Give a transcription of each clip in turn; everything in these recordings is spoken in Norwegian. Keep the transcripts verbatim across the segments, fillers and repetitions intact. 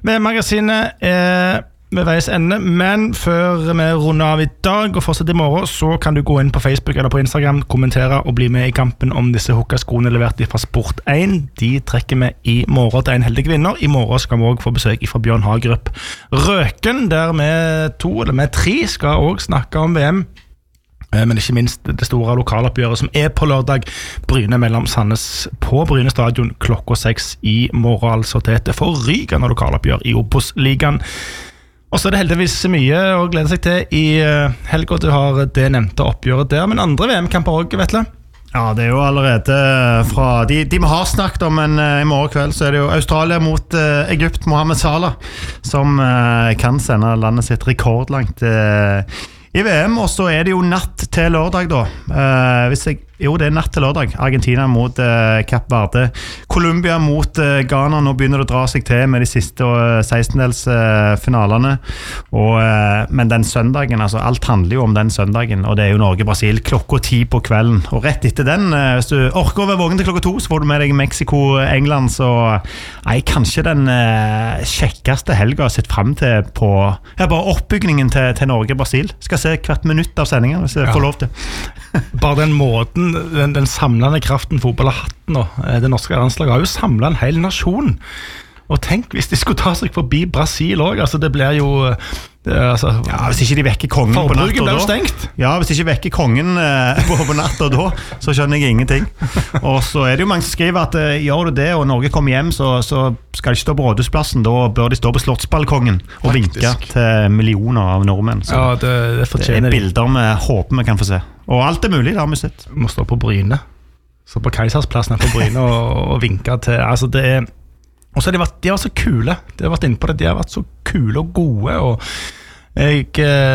V-magasinet er ved veis ende, men før vi runder av i dag og fortsetter i morgen, så kan du gå inn på Facebook eller på Instagram, kommentere og bli med i kampen om disse hukka-skoene levert fra Sport én. De trekker vi i morgen til en heldig vinner. I morgen skal vi også få besøk fra Bjørn Hagerup Røken, der vi to, eller vi tre, skal også snakke om V M. Men ikke minst det store lokaloppgjøret som er på lørdag. Bryne mellom Sandnes på Bryne stadion klokka seks i morgen, altså til et forrykende lokaloppgjør i Obos-ligaen. Og så er det heldigvis mye å glede seg til i helga. Du har det nevnte oppgjøret der, men andre V M-kamper også, Vetle? Ja, det er jo allerede fra de, de vi har snakket om, men uh, i morgen kveld så er det jo Australia mot uh, Egypt, Mohamed Salah, som uh, kan sende landet sitt rekordlangt uh, i V M, og så er det jo natt til lørdag da. Uh, hvis jeg, jo, det er natt til lørdag. Argentina mot uh, Cap Verde. Colombia mot uh, Ghana. Nå begynner det å dra seg til med de siste uh, sekstendels uh, finalene. Og, uh, men den søndagen, altså alt handler jo om den søndagen, og det er jo Norge-Brasil klokka ti på kvelden. Og rett etter den, uh, hvis du orker å være vågen til klokka to, så får du med deg Mexico-England, så nei, kanskje den uh, kjekkeste helga sett frem til på ja, bare oppbyggingen til, til Norge-Brasil. Skal se hvert minutt av sendingen, hvis jeg får lov til. Bare den måten, den, den samlende kraften fotball har hatt nå. Det norske landslaget har jo samlet en hel nasjon. Og tenk hvis de skulle ta seg forbi Brasil også, altså det blir jo det, altså, ja, hvis ikke de vekker kongen på natt og da stengt. Ja, hvis ikke vekker kongen eh, på, på natt og da, så skjønner jeg ingenting. Og så er det jo mange som skriver at eh, gjør du det og Norge kommer hjem, så, så skal de stå på Rådhusplassen, da bør de stå på Slottsbalkongen og Faktisk. vinke til millioner av nordmenn. Så ja, det, det, det er bilder vi håper vi kan få se. Og alt er mulig, det har vi sett. Vi må stå på Bryne. Så på Keisersplassen på Bryne og, og vinke til, altså det er og så har de vært, de har vært så kule, de har vært inne på det, de har vært så kule og gode, og jeg,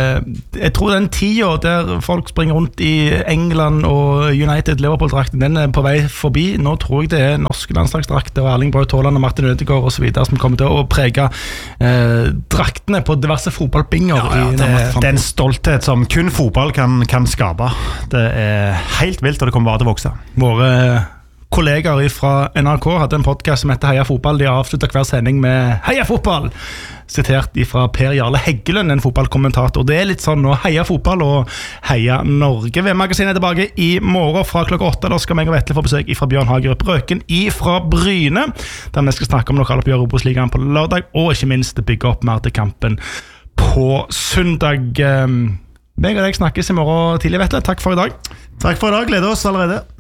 jeg tror den tida der folk springer rundt i England og United Liverpool-drakten, den er på vei forbi. Nå tror jeg det er norske landslagsdrakter og Erling Braut Haaland og Martin Ødegaard og så videre som kommer til å prege eh, draktene på diverse fotballbinger. Ja, ja, det, det er en stolthet som kun fotball kan, kan skape. Det er helt vilt, og det kommer bare til å vokse. Våre kollegaer fra N R K hadde en podcast som heter Heia Fotball. De avslutter hver sending med Heia Fotball, sitert fra Per Jarle Heggelund, en fotballkommentator. Det er litt sånn nå, Heia Fotball og Heia Norge. V-magasinet er tilbake i morgen fra klokka åtte. Da skal meg og Vetle få besøk fra Bjørn Hagerup Røken fra Bryne, der vi skal snakke om lokaloppgjør i Obos-ligaen på lørdag, og ikke minst bygge opp mer til kampen på søndag. Meg og deg snakkes i morgen tidlig, Vetle. Takk for i dag. Takk for i dag, gleder oss allerede.